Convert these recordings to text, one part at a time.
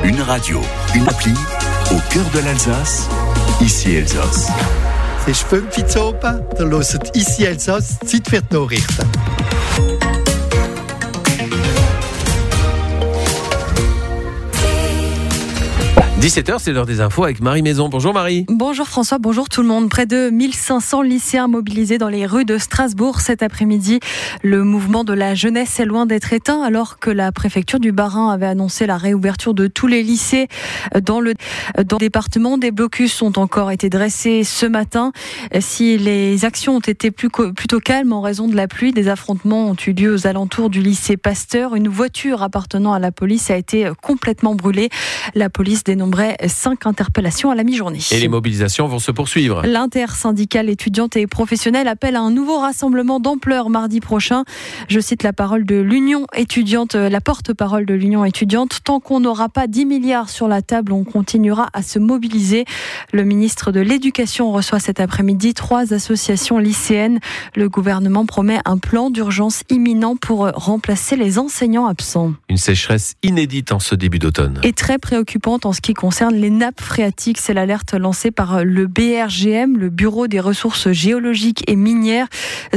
Une radio, une appli, au cœur de l'Alsace, ici Elsass. C'est Schwimmt wie Zopa, da hört ici Elsass, Zeit für die Nachrichten. 17h, c'est l'heure des infos avec Marie Maison. Bonjour Marie. Bonjour François, bonjour tout le monde. Près de 1500 lycéens mobilisés dans les rues de Strasbourg cet après-midi. Le mouvement de la jeunesse est loin d'être éteint alors que la préfecture du Bas-Rhin avait annoncé la réouverture de tous les lycées. Dans le département, des blocus ont encore été dressés ce matin. Si les actions ont été plutôt calmes en raison de la pluie, des affrontements ont eu lieu aux alentours du lycée Pasteur. Une voiture appartenant à la police a été complètement brûlée. La police dénombrait 5 interpellations à la mi-journée. Et les mobilisations vont se poursuivre. L'intersyndicale étudiante et professionnelle appelle à un nouveau rassemblement d'ampleur mardi prochain. Je cite la parole de l'Union étudiante, la porte-parole de l'Union étudiante. Tant qu'on n'aura pas 10 milliards sur la table, on continuera à se mobiliser. Le ministre de l'Éducation reçoit cet après-midi 3 associations lycéennes. Le gouvernement promet un plan d'urgence imminent pour remplacer les enseignants absents. Une sécheresse inédite en ce début d'automne. Et très préoccupante en ce qui concerne les nappes phréatiques. C'est l'alerte lancée par le BRGM, le Bureau des ressources géologiques et minières.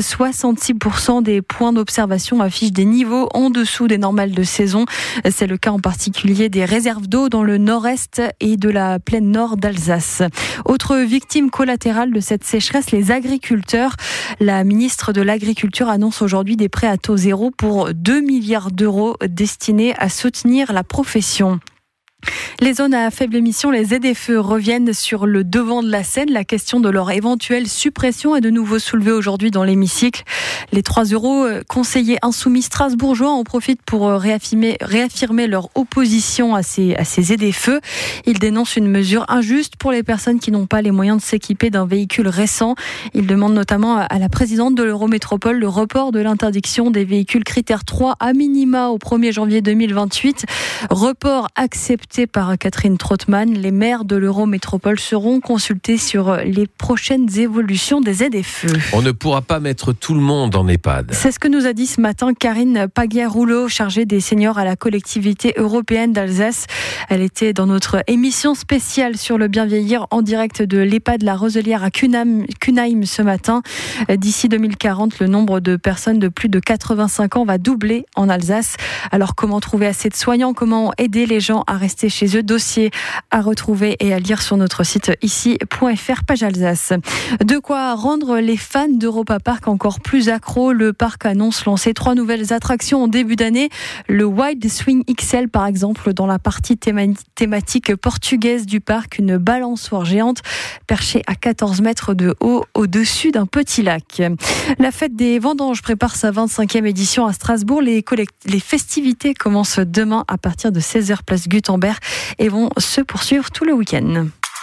66% des points d'observation affichent des niveaux en dessous des normales de saison. C'est le cas en particulier des réserves d'eau dans le nord-est et de la plaine nord d'Alsace. Autre victime collatérale de cette sécheresse, les agriculteurs. La ministre de l'Agriculture annonce aujourd'hui des prêts à taux zéro pour 2 milliards d'euros destinés à soutenir la profession. Les zones à faible émission, les ZFE, reviennent sur le devant de la scène. La question de leur éventuelle suppression est de nouveau soulevée aujourd'hui dans l'hémicycle. Les 3 euros conseillers insoumis strasbourgeois en profitent pour réaffirmer leur opposition à ces ZFE. Ils dénoncent une mesure injuste pour les personnes qui n'ont pas les moyens de s'équiper d'un véhicule récent. Ils demandent notamment à la présidente de l'Eurométropole le report de l'interdiction des véhicules critère 3 à minima au 1er janvier 2028. Report accepté par Catherine Trottmann. Les maires de l'Eurométropole seront consultés sur les prochaines évolutions des ZFE. On ne pourra pas mettre tout le monde en EHPAD. C'est ce que nous a dit ce matin Karine Paguet-Rouleau, chargée des seniors à la collectivité européenne d'Alsace. Elle était dans notre émission spéciale sur le bien vieillir en direct de l'EHPAD La Roselière à Cunheim ce matin. D'ici 2040, le nombre de personnes de plus de 85 ans va doubler en Alsace. Alors comment trouver assez de soignants? Comment aider les gens à rester chez eux? Dossier à retrouver et à lire sur notre site ici.fr, page Alsace. De quoi rendre les fans d'Europa Park encore plus accros. Le parc annonce lancer 3 nouvelles attractions en début d'année. Le Wide Swing XL par exemple, dans la partie thématique portugaise du parc, une balançoire géante perchée à 14 mètres de haut au-dessus d'un petit lac. La fête des vendanges prépare sa 25e édition à Strasbourg. Les festivités commencent demain à partir de 16h place Gutenberg et vont se poursuivre tout le week-end.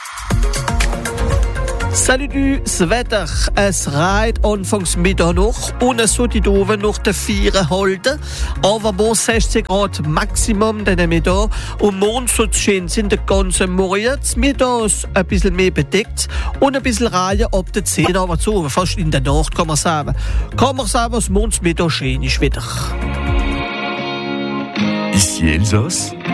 Salut du Wetter. Es reit anfangs Mitternacht und es soll die Dove noch der 4 halten. Aber bon 16 Grad Maximum den Mittag. Und morgen soll es schön sein, den ganzen Morgen. Mittag ist ein bisschen mehr bedeckt und ein bisschen Reihe ab der 10, aber so fast in der Nacht kann man sagen. Dass morgens Mittag schön ist wieder. Ici Elsass,